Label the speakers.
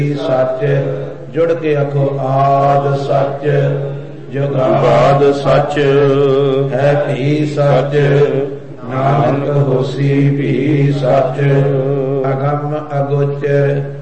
Speaker 1: ਸੱਚ ਜੁੜ ਕੇ ਆਖੋ ਆਦ ਸੱਚ ਜੁਗਾਦ ਸੱਚ ਹੈ ਭੀ ਸੱਚ ਨਾਨਕ ਹੋਸੀ ਭੀ ਸੱਚ ਅਗੰਮ ਅਗੋਚਰ